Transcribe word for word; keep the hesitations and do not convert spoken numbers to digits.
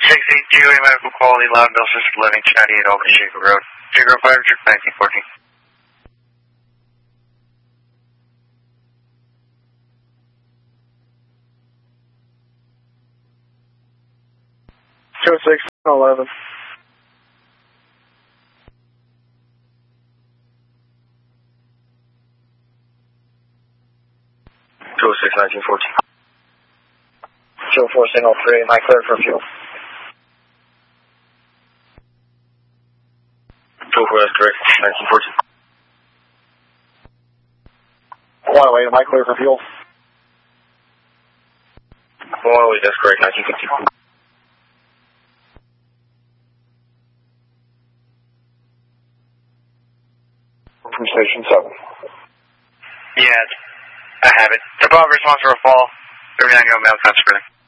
six eight two, a medical quality loud bill system living Chatty at Albany Shaker Road. Figure five, trip nineteen fourteen. two six eleven. two six nineteen fourteen. two four signal three, am I cleared for fuel? two four, that's correct, nineteen fourteen. one oh eight, am I cleared for fuel? one oh eight, that's correct, nineteen fifty. From station seven. Yeah, I have it. The above response for a fall. thirty-nine go mail transfer.